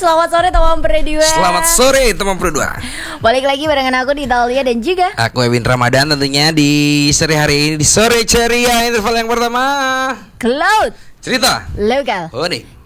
selamat sore teman berdua. Selamat sore teman berdua. Balik lagi barengan aku di Italia dan juga aku Ewin Ramadan tentunya di sore hari ini di sore ceria interval yang pertama. Cloud Cerita Lokal. Oh nih